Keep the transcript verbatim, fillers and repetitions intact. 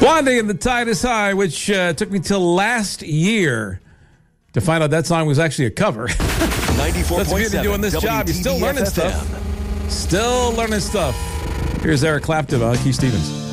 Blondie and the Tide is High, which uh, took me till last year to find out that song was actually a cover. ninety-four That's point if you're seven doing this job. You're still learning stuff. Still learning stuff. Here's Eric Clapton on Keith Stevens.